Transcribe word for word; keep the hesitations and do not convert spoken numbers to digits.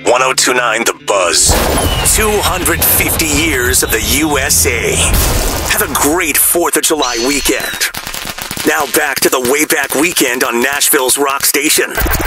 one oh two point nine The Buzz. two hundred fifty years of the U S A. Have a great fourth of July weekend. Now back to the Way Back Weekend on Nashville's Rock Station.